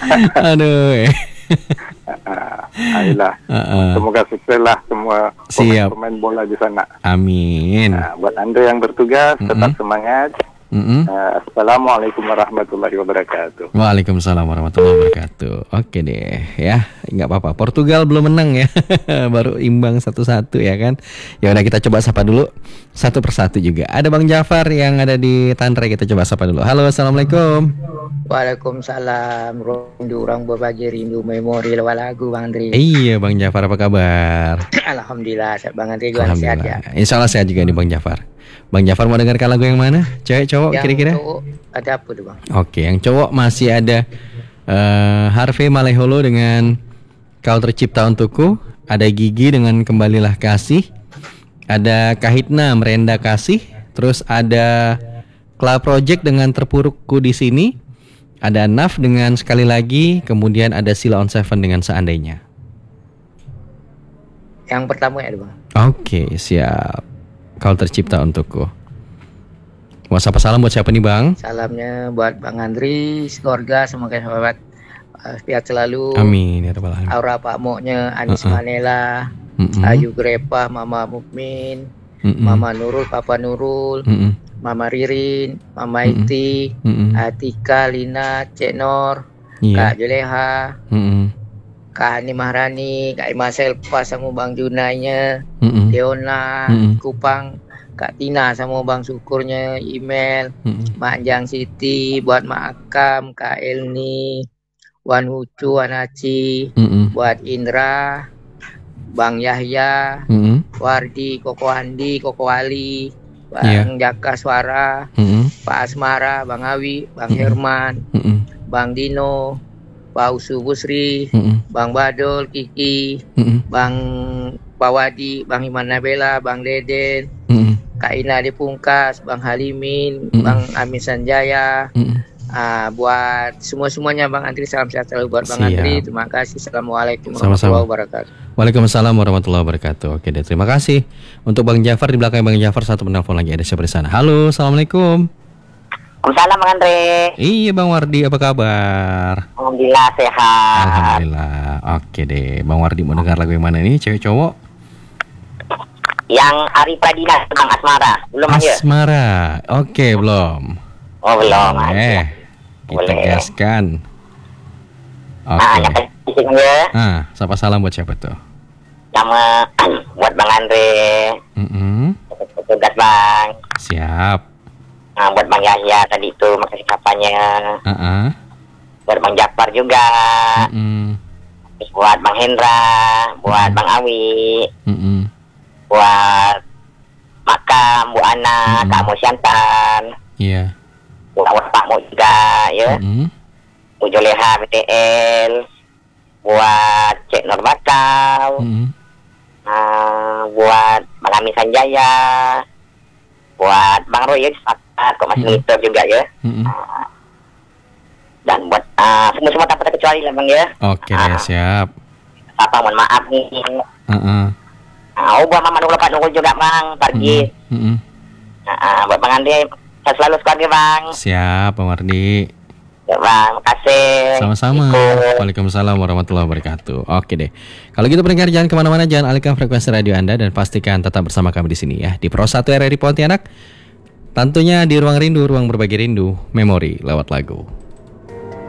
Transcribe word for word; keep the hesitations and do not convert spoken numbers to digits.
Aduh. eh. Uh, ayolah. Uh-uh. Semoga sukses lah semua Siap. pemain bola di sana. Amin. Uh, buat anda yang bertugas, Mm-mm. tetap semangat. Mm-mm. Uh, Assalamualaikum warahmatullahi wabarakatuh. Waalaikumsalam warahmatullahi wabarakatuh. Oke deh ya, nggak apa-apa. Portugal belum menang ya, baru imbang satu-satu ya kan. Ya udah kita coba sapa dulu satu persatu juga. Ada Bang Jafar yang ada di Tantre, kita coba sapa dulu. Halo, assalamualaikum. Waalaikumsalam. Rindu orang berbagi rindu memori lewat lagu Bang Andri. Iya Bang Jafar, apa kabar? Alhamdulillah sehat Bang Andri, gua sehat ya. Insya Allah sehat juga nih Bang Jafar. Bang Jafar mau dengarkan lagu yang mana? Cewek cowok Yang kira-kira? cowok ada apa tuh Bang? Oke, yang cowok masih ada uh, Harvey Maleholo dengan Kau Tercipta Untukku, ada Gigi dengan Kembalilah Kasih, ada Kahitna Merenda Kasih, terus ada Kla Project dengan Terpurukku di Sini, ada Naf dengan Sekali Lagi, kemudian ada Sila on Seven dengan Seandainya. Yang pertama ya Bang. Oke, siap. Kau Tercipta Untukku. Mau sapa salam buat siapa nih Bang? Salamnya buat Bang Andri, keluarga, semoga sahabat uh, sehat selalu. Amin ya rabbal alamin. Aura Pak Moknya, Anis Uh-uh. Manela, Mm-mm. Ayu Grepah, Mama Mukmin, Mm-mm. Mama Nurul, Papa Nurul, Mm-mm. Mama Ririn, Mama Mm-mm. Iti, Mm-mm. Atika, Lina, Cek Nor, Iya. Kak Juleha, Mm-mm. Kak Hani Maharani, Kak Ima Selpa sama Bang Junainya, Mm-mm. Leona, Mm-mm. Kupang, Kak Tina sama Bang Syukurnya, email, Mm-mm. Mak Jang Siti, buat Mak Akam, Kak Elni, Wan Hucu, Wan Aci, Mm-mm. buat Indra, Bang Yahya, Mm-mm. Wardi, Koko Andi, Koko Ali, Bang Iya. Jaka Suara, Mm-mm. Pak Asmara, Bang Awi, Bang Mm-mm. Herman, Mm-mm. Bang Dino, Pak Usu Busri, Mm-mm. Bang Badol, Kiki, Mm-mm. Bang Pawadi, Bang Iman Nabela, Bang Deden, Mm-mm. Kak Ina di Pungkas, Bang Halimin, Mm-mm. Bang Amin Sanjaya, Mm-mm. ah, buat semua-semuanya Bang Andri, salam sehat selalu buat Bang Siap. Andri. Terima kasih. Assalamualaikum Sama-sama. warahmatullahi wabarakatuh. Waalaikumsalam warahmatullahi wabarakatuh. Oke deh, terima kasih. Untuk Bang Jafar, di belakang Bang Jafar satu penelpon lagi, ada siapa di sana? Halo, assalamualaikum. Waalaikumsalam Bang Andre. Iya Bang Wardi, apa kabar? Alhamdulillah sehat. Alhamdulillah. Oke deh, Bang Wardi mau dengar lagu yang mana nih? Cewek cowok? Yang Ari Pradina Bang Asmara. Belum Bang ya? Asmara. Oke, belum. Oh belum. Eh, kita Boleh. gaskan. Ah, Oke. yang kasih Bang ya. Ah, sapa salam buat siapa tuh? Sama buat Bang Andre. Mm-mm. Tugas Bang. Siap. Nah, buat Bang Yahya tadi itu makasih kapanya. Ah, Buat Bang Jafar juga. mm-mm. Terus buat Bang Hendra, buat Bang Awi, Mm-mm. buat Makam, Bu Ana, Mm-mm. Kak Mo Siantan, Iya. buat Pak Mo juga ya. Mm-mm. Bu Joleha B T L, buat Cek Nur Bakau, Mm-mm. uh, buat Bang Amin Sanjaya, buat Bang Roy ya, sepakat kok masih Mm-mm. ngitung juga ya. Mm-mm. Uh, dan buat uh, semua-semua tanpa terkecuali lah Bang ya. Oke deh, Ah. siap. Apa mohon maaf nih. Uh-uh. Uh, oh buat Mama Nurul Pak Nurul juga Bang, pergi. Mm-mm. Uh, uh, buat Bang Andi, saya selalu sekeluarga Bang. Siap, Bang Wardi. Ya Bang, makasih. Sama-sama. Ikut. Waalaikumsalam warahmatullahi wabarakatuh. Oke deh. Kalau gitu pendengar jangan kemana-mana, jangan alihkan frekuensi radio Anda dan pastikan tetap bersama kami di sini ya di Pro satu R R I Pontianak. Tentunya di Ruang Rindu, ruang berbagi rindu, memori lewat lagu.